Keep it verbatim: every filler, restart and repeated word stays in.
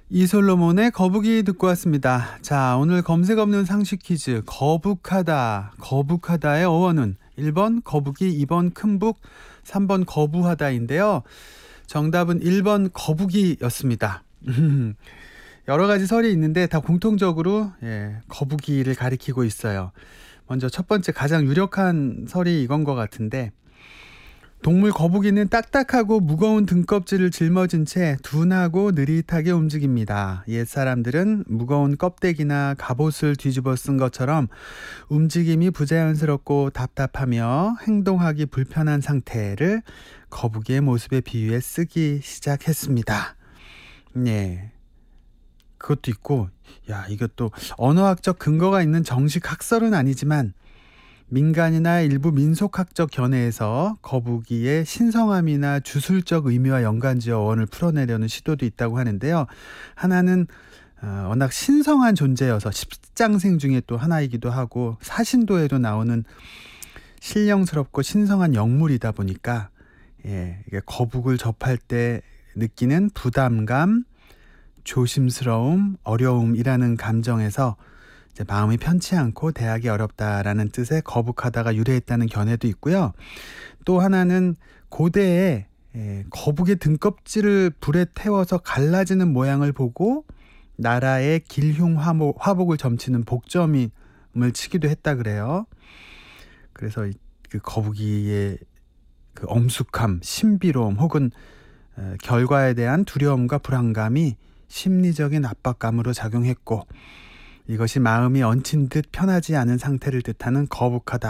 이솔로몬의 거북이 듣고 왔습니다. 자, 오늘 검색 없는 상식 퀴즈. 거북하다. 거북하다의 어원은 일 번 거북이, 이 번 큰북, 삼 번 거부하다인데요. 정답은 일 번 거북이였습니다. 여러 가지 설이 있는데 다 공통적으로 예, 거북이를 가리키고 있어요. 먼저 첫 번째 가장 유력한 설이 이건 것 같은데, 동물 거북이는 딱딱하고 무거운 등껍질을 짊어진 채 둔하고 느릿하게 움직입니다. 옛 사람들은 무거운 껍데기나 갑옷을 뒤집어 쓴 것처럼 움직임이 부자연스럽고 답답하며 행동하기 불편한 상태를 거북이의 모습에 비유해 쓰기 시작했습니다. 네, 그것도 있고, 야, 이것도 언어학적 근거가 있는 정식 학설은 아니지만 민간이나 일부 민속학적 견해에서 거북이의 신성함이나 주술적 의미와 연관지어 어원을 풀어내려는 시도도 있다고 하는데요. 하나는 어, 워낙 신성한 존재여서 십장생 중에 또 하나이기도 하고 사신도에도 나오는 신령스럽고 신성한 영물이다 보니까 예, 이게 거북을 접할 때 느끼는 부담감, 조심스러움, 어려움이라는 감정에서 이제 마음이 편치 않고 대하기 어렵다라는 뜻의 거북하다가 유래했다는 견해도 있고요. 또 하나는 고대에 예, 거북의 등껍질을 불에 태워서 갈라지는 모양을 보고 나라의 길흉 화목, 화복을 점치는 복점을 치기도 했다 그래요. 그래서 그 거북이의 그 엄숙함, 신비로움 혹은 어, 결과에 대한 두려움과 불안감이 심리적인 압박감으로 작용했고, 이것이 마음이 얹힌 듯 편하지 않은 상태를 뜻하는 거북하다